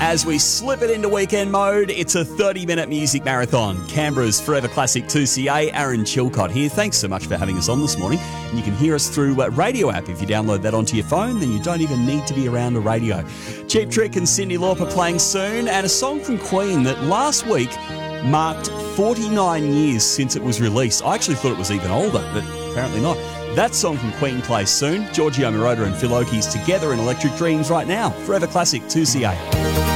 As we slip it into weekend mode, it's a 30-minute music marathon. Canberra's Forever Classic 2CA, Aaron Chilcott here. Thanks so much for having us on this morning. And you can hear us through Radio app. If you download that onto your phone, then you don't even need to be around a radio. Cheap Trick and Cyndi Lauper playing soon, and a song from Queen that last week marked 49 years since it was released. I actually thought it was even older, but apparently not. That song from Queen plays soon. Giorgio Moroder and Phil Oakey's together in Electric Dreams right now. Forever Classic 2CA.